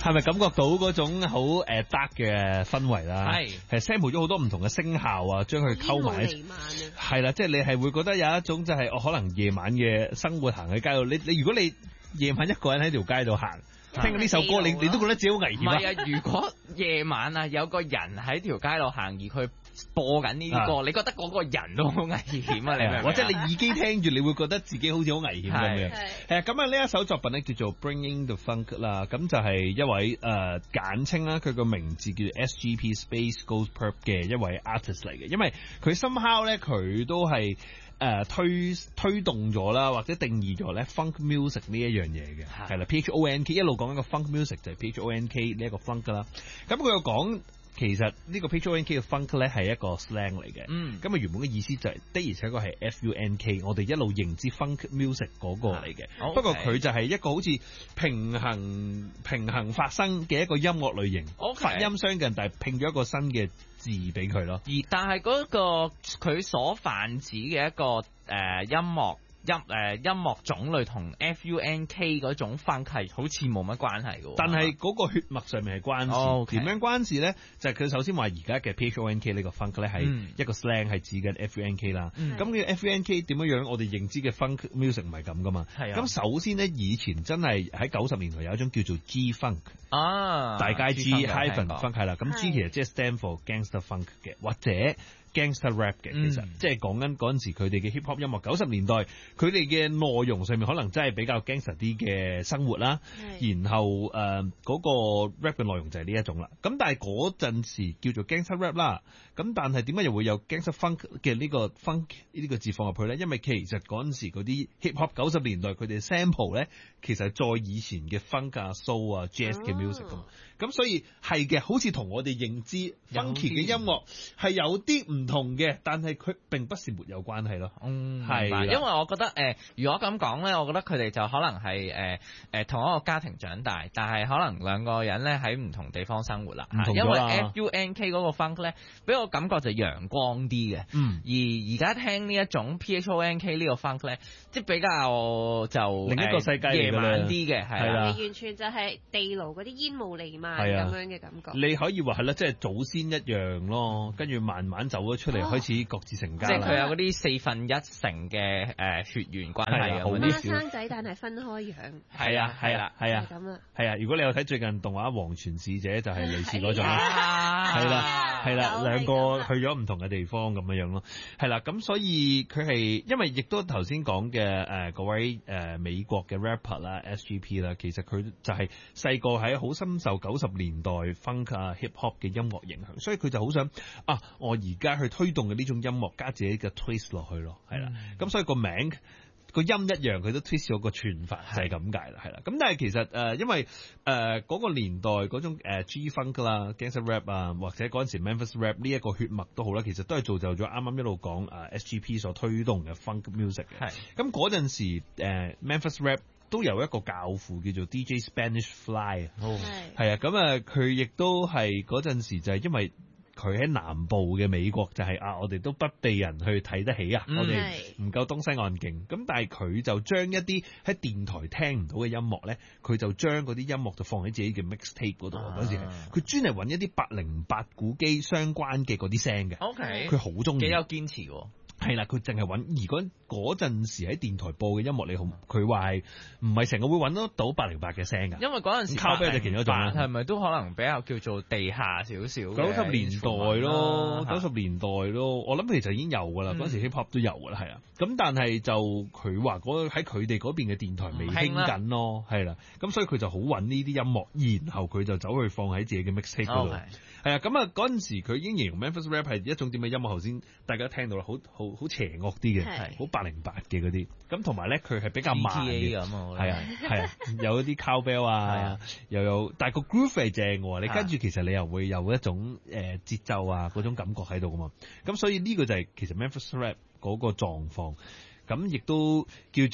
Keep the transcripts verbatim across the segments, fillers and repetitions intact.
係咪感覺到嗰種好誒 dark 嘅氛圍啦？ 係係 sample 咗好多唔同嘅聲效啊，將佢溝埋一齊。係啦，即係你係會覺得有一種就係、是、我可能夜晚嘅生活行喺街度，你你如果你夜晚一個人喺條街度行。聽緊呢首歌，你你都覺得自己好危險啊！ 唔係啊，如果夜晚啊有個人喺條街度行，而佢播緊呢啲歌，你覺得嗰個人都好危險啊！你明唔明？ 或者你耳機聽住，你會覺得自己好似好危險咁樣。係咁啊，呢一首作品咧叫做 Bringing the Funk 啦，咁就係一位誒、呃、簡稱啦，佢個名字叫做 S G P Space Ghost Perp 嘅一位 artist 嚟嘅，因為佢 somehow 咧佢都係。誒、呃、推推動咗啦，或者定義咗咧 funk music 呢一樣嘢嘅，係啦 P H O N K 一路講緊個 funk music 就係 P H O N K 呢一個 funk 啦。咁佢又講其實呢個 P H O N K 嘅 funk 咧係一個 slang 嚟嘅，嗯，咁啊原本嘅意思就係、是、的而且確係 F U N K， 我哋一路認知 funk music 嗰個嚟嘅，不過佢就係一個好似平衡平衡發生嘅一個音樂類型， okay. 發音相近，但係拼咗一個新嘅字俾佢咯。 而但係嗰個佢所泛指嘅一個誒、呃、音樂音誒、呃、音樂種類同 F U N K 嗰種 funk 係好似冇乜關係嘅， 但係嗰個血脈上面係關事。點、oh, okay. 樣關事咧？就係、是、佢首先話而家嘅 P H O N K 呢個 funk 咧係一個 slang 係指緊 F U N K 啦。咁嘅 F U N K 點樣樣？我哋認知嘅 funk music 唔係咁噶嘛。係啊。咁首先咧，以前真係喺九十年代有一種叫做 G funk 啊，大街 G hyphen funk 係啦。咁 G 其實即係 stand for gangster funk 嘅，或者gangster rap 嘅，其實、嗯、即係講緊嗰陣時佢哋嘅 hip hop 音樂，九十年代佢哋嘅內容上面可能真係比較 gangster 啲嘅生活啦，然後誒嗰、呃那個 rap 嘅內容就係呢一種啦。咁但係嗰陣時叫做 gangster rap 啦，咁但係點解又會有 gangster funk 嘅呢個 funk 呢個字放入去咧？因為其實嗰陣時嗰啲 hip hop 九十年代佢哋 sample 咧，其實係再以前嘅 funk 啊、soul 啊、jazz 嘅 music 咁、哦，咁所以係嘅，好似同我哋認知 funky 嘅音樂係有啲唔同嘅，但係佢並不是沒有關係咯。嗯，係， 因為我覺得誒、呃，如果咁講咧，我覺得佢哋就可能係誒誒同一個家庭長大，但係可能兩個人咧喺唔同地方生活啦。唔同咗啦。因為 F U N K 嗰個 funk 咧，俾我感覺就陽光啲嘅。嗯。而而家聽呢一種 P H O N K 呢個 funk 咧，即係比較就另一個世界夜晚啲嘅，係啦。 完全就係地牢嗰啲煙霧瀰漫咁樣嘅感覺。 你可以話係啦，即係祖先一樣咯，跟住慢慢走咗出嚟。開始各自成家， 即係佢有嗰啲四分一成嘅誒血緣關係啊，嗰啲生仔但係分開養， 係啊係啦係啊咁啊， 係啊！如果你有睇最近動畫《黃泉使者》，就係類似嗰種，係啦係啦，兩個去咗唔同嘅地方咁樣樣咯，係啦，咁所以佢係因為亦都頭先講嘅誒嗰位誒美國嘅 rapper 啦 S G P 啦，其實佢就係細個喺好深受九十年代 funk 啊 hip hop 嘅音樂影響，所以佢就好想啊我而家去推動嘅呢種音樂加自己嘅 twist 落去咯，係啦，咁、嗯、所以個名個音一樣，佢都 twist 咗個串法，就係咁解啦，係啦。咁但係其實誒、呃，因為誒嗰、呃那個年代嗰種誒、呃、G funk 啦、gangster rap 啊，或者嗰陣時 Memphis rap 呢一個血脈都好啦，其實都係造就咗啱啱一路講誒 S G P 所推動嘅 funk music 嘅。係咁嗰陣時誒、呃、Memphis rap 都有一個教父叫做 D J Spanish Fly， 係係啊，咁啊佢亦都係嗰陣時就係因為。佢喺南部嘅美國就係、是、啊，我哋都不被人去睇得起啊，嗯、我哋唔夠東西岸勁。咁但係佢就將一啲喺電台聽唔到嘅音樂咧，佢就將嗰啲音樂就放喺自己嘅 mixtape 嗰度。嗰、啊、時佢專係揾一啲八零八鼓機相關嘅嗰啲聲嘅。OK，佢好中意， 幾有堅持喎。 係啦，佢淨係揾，而嗰嗰陣時喺電台播嘅音樂，你好，佢話係唔係成日會揾得到八零八嘅聲㗎？ 因為嗰陣時靠俾就其中一種， 係咪都可能比較叫做地下少少？ 九十年代咯，九十年代咯，我諗其實已經有㗎啦。嗰、嗯、時 hip hop 都有㗎啦，係啊。咁但係就佢話嗰喺佢哋嗰邊嘅電台未興緊咯，係啦。咁所以佢就好揾呢啲音樂，然後佢就走去放喺自己嘅 mixtape 嗰度。係啊，咁啊嗰陣時佢已經形容 Memphis rap 係一種點嘅音樂，頭先大家聽到啦，好好好邪惡啲嘅，好八零八嘅嗰啲。咁同埋咧，佢係比較慢嘅，係啊係啊，有一啲 cowbell 啊，又有，但係個 groove 係正喎。你跟住其實你又會有一種誒節奏啊嗰種感覺喺度噶嘛。咁所以呢個就係其實 Memphis rap 嗰個狀況。咁亦都叫做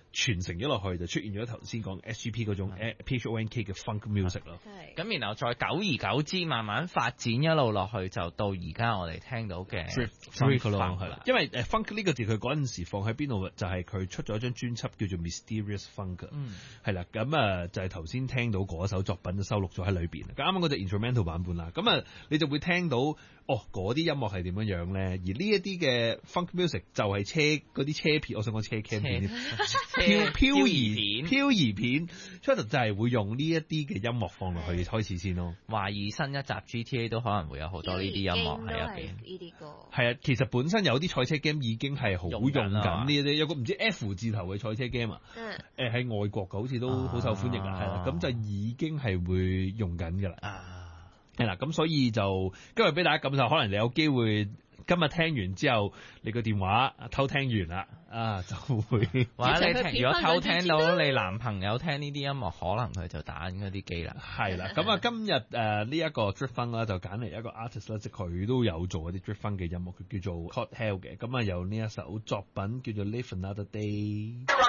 傳承咗落去，就出現咗頭先講 S G P 嗰種 P H O N K 嘅 funk music 咯。 咁然後再久而久之，慢慢發展一路落去，就到而家我哋聽到嘅 funk 咯，係啦。因為誒 funk 呢個字佢嗰陣時放喺邊度，就係、是、佢出咗一張專輯叫做 Mysterious Funk， 嗯， 係啦。咁啊就係頭先聽到嗰首作品就收錄咗喺裏邊。咁啱啱嗰隻 instrumental 版本啦，咁啊你就會聽到哦嗰啲音樂係點樣樣咧？而呢一啲嘅 funk music 就係車嗰啲車片，我想講車 cam 片，漂漂移漂移片，出頭就係會用呢一啲嘅音樂放落去開始先咯。 懷疑新一集 G T A 都可能會有好多呢啲音樂喺入邊。 呢啲歌係啊，其實本身有啲賽車 game 已經係好用緊呢啲，有個唔知 F 字頭嘅賽車 game 啊，誒喺外國嘅好似都好受歡迎啊，係啦，咁就已經係會用緊㗎啦。係啦，咁所以就今日俾大家感受，可能你有機會今日聽完之後，你個電話偷聽完啦，啊就會或者你聽，如果偷聽到你男朋友聽呢啲音樂，可能佢就打緊嗰啲機啦。 係啦，咁啊今日誒呢一個 Drift Funk 啦，就揀嚟一個 artist 啦，即係佢都有做一啲 Drift Funk 嘅音樂，佢叫做 Caught Hell 嘅，咁啊有呢一首作品叫做 Live Another Day。